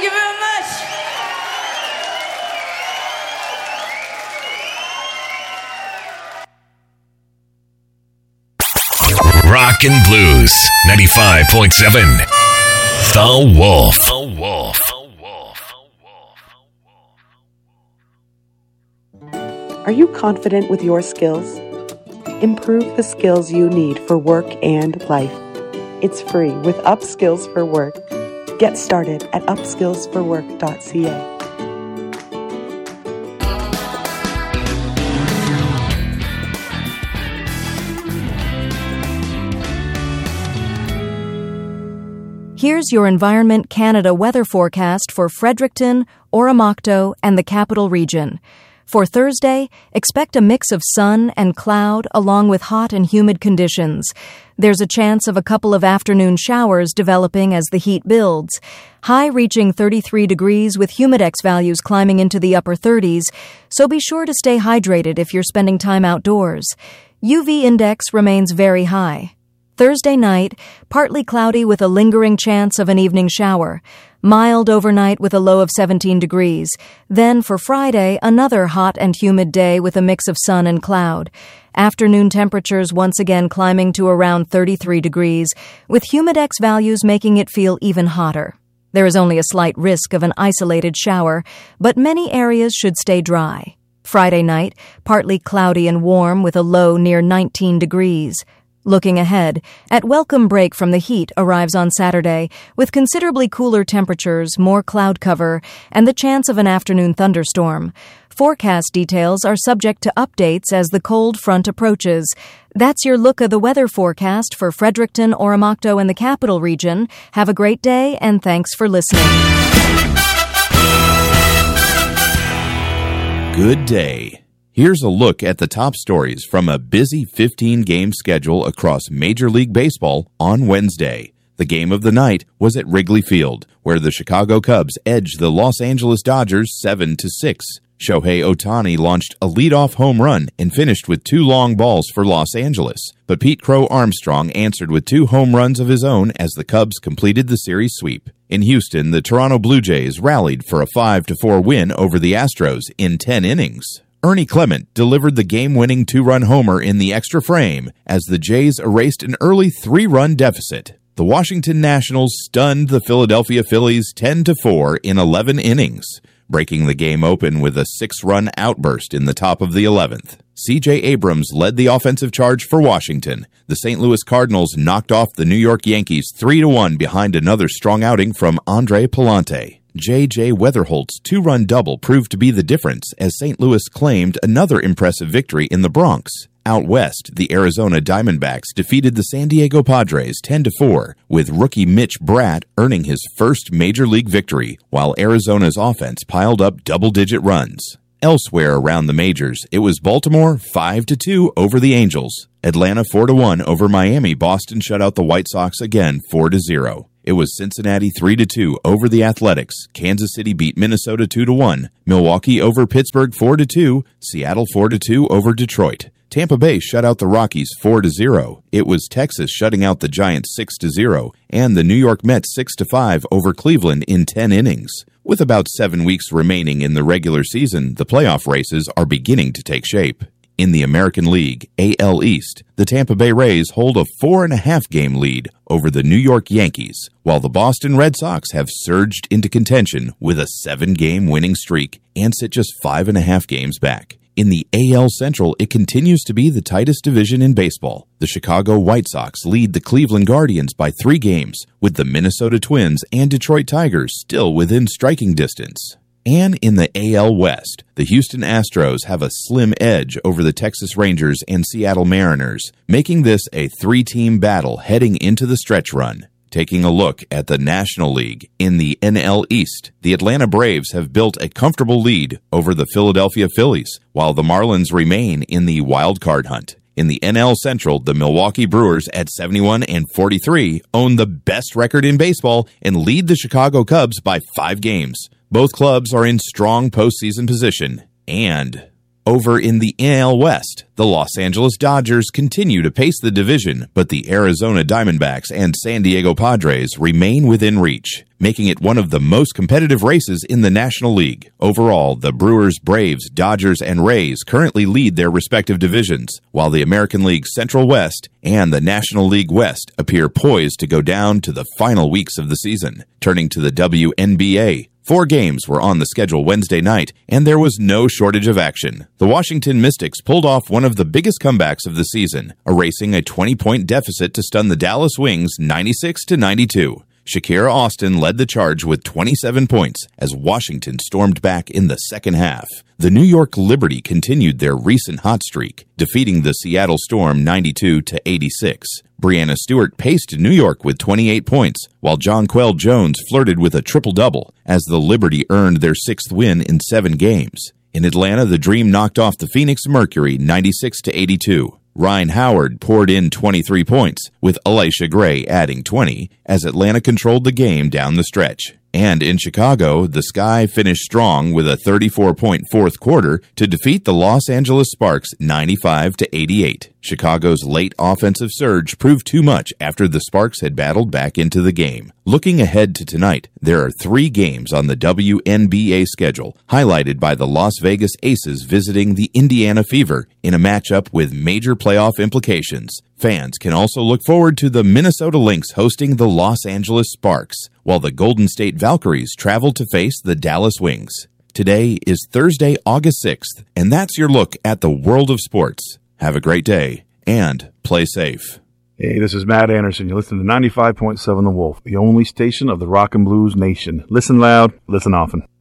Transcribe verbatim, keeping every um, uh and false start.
Thank you very much. Rock and Blues, ninety-five point seven. The Wolf. The Wolf. Are you confident with your skills? Improve the skills you need for work and life. It's free with Upskills for Work. Get started at upskills for work dot c a. Here's your Environment Canada weather forecast for Fredericton, Oromocto, and the Capital Region. For Thursday, expect a mix of sun and cloud along with hot and humid conditions. There's a chance of a couple of afternoon showers developing as the heat builds. High reaching thirty-three degrees with humidex values climbing into the upper thirties, so be sure to stay hydrated if you're spending time outdoors. U V index remains very high. Thursday night, partly cloudy with a lingering chance of an evening shower. Mild overnight with a low of seventeen degrees. Then for Friday, another hot and humid day with a mix of sun and cloud. Afternoon temperatures once again climbing to around thirty-three degrees, with humidex values making it feel even hotter. There is only a slight risk of an isolated shower, but many areas should stay dry. Friday night, partly cloudy and warm with a low near nineteen degrees. Looking ahead, at welcome break from the heat arrives on Saturday, with considerably cooler temperatures, more cloud cover, and the chance of an afternoon thunderstorm. Forecast details are subject to updates as the cold front approaches. That's your look of the weather forecast for Fredericton, Oromocto, and the Capital Region. Have a great day, and thanks for listening. Good day. Here's a look at the top stories from a busy fifteen-game schedule across Major League Baseball on Wednesday. The game of the night was at Wrigley Field, where the Chicago Cubs edged the Los Angeles Dodgers seven to six. Shohei Ohtani launched a leadoff home run and finished with two long balls for Los Angeles. But Pete Crow Armstrong answered with two home runs of his own as the Cubs completed the series sweep. In Houston, the Toronto Blue Jays rallied for a five to four win over the Astros in ten innings. Ernie Clement delivered the game-winning two-run homer in the extra frame as the Jays erased an early three-run deficit. The Washington Nationals stunned the Philadelphia Phillies ten to four in eleven innings, breaking the game open with a six-run outburst in the top of the eleventh. C J Abrams led the offensive charge for Washington. The Saint Louis Cardinals knocked off the New York Yankees three to one behind another strong outing from Andre Pallante. J J Weatherholt's two-run double proved to be the difference as Saint Louis claimed another impressive victory in the Bronx. Out west, the Arizona Diamondbacks defeated the San Diego Padres ten to four, with rookie Mitch Bratt earning his first major league victory, while Arizona's offense piled up double-digit runs. Elsewhere around the majors, it was Baltimore five to two over the Angels. Atlanta four to one over Miami. Boston shut out the White Sox again four to zero. It was Cincinnati three to two over the Athletics. Kansas City beat Minnesota two to one. Milwaukee over Pittsburgh four to two. Seattle four to two over Detroit. Tampa Bay shut out the Rockies four to zero. It was Texas shutting out the Giants six to zero, and the New York Mets six to five over Cleveland in ten innings. With about seven weeks remaining in the regular season, the playoff races are beginning to take shape. In the American League, A L East, the Tampa Bay Rays hold a four and a half game lead over the New York Yankees, while the Boston Red Sox have surged into contention with a seven game winning streak and sit just five and a half games back. In the A L Central, it continues to be the tightest division in baseball. The Chicago White Sox lead the Cleveland Guardians by three games, with the Minnesota Twins and Detroit Tigers still within striking distance. And in the A L West, the Houston Astros have a slim edge over the Texas Rangers and Seattle Mariners, making this a three-team battle heading into the stretch run. Taking a look at the National League, in the N L East, the Atlanta Braves have built a comfortable lead over the Philadelphia Phillies, while the Marlins remain in the wild card hunt. In the N L Central, the Milwaukee Brewers at seventy-one and forty-three own the best record in baseball and lead the Chicago Cubs by five games. Both clubs are in strong postseason position, and Over in the N L West, the Los Angeles Dodgers continue to pace the division, but the Arizona Diamondbacks and San Diego Padres remain within reach, making it one of the most competitive races in the National League. Overall, the Brewers, Braves, Dodgers, and Rays currently lead their respective divisions, while the American League Central West and the National League West appear poised to go down to the final weeks of the season. Turning to the W N B A, four games were on the schedule Wednesday night, and there was no shortage of action. The Washington Mystics pulled off one of the biggest comebacks of the season, erasing a twenty-point deficit to stun the Dallas Wings ninety-six to ninety-two. Shakira Austin led the charge with twenty-seven points as Washington stormed back in the second half. The New York Liberty continued their recent hot streak, defeating the Seattle Storm ninety-two to eighty-six. Breanna Stewart paced New York with twenty-eight points, while Jonquel Jones flirted with a triple-double as the Liberty earned their sixth win in seven games. In Atlanta, the Dream knocked off the Phoenix Mercury ninety-six to eighty-two. Ryan Howard poured in twenty-three points, with Alicia Gray adding twenty, as Atlanta controlled the game down the stretch. And in Chicago, the Sky finished strong with a thirty-four point fourth quarter to defeat the Los Angeles Sparks ninety-five to eighty-eight. Chicago's late offensive surge proved too much after the Sparks had battled back into the game. Looking ahead to tonight, there are three games on the W N B A schedule, highlighted by the Las Vegas Aces visiting the Indiana Fever in a matchup with major playoff implications. Fans can also look forward to the Minnesota Lynx hosting the Los Angeles Sparks, while the Golden State Valkyries travel to face the Dallas Wings. Today is Thursday, August sixth, and that's your look at the world of sports. Have a great day, and play safe. Hey, this is Matt Anderson. You're listening to ninety-five point seven The Wolf, the only station of the rock and blues nation. Listen loud, listen often.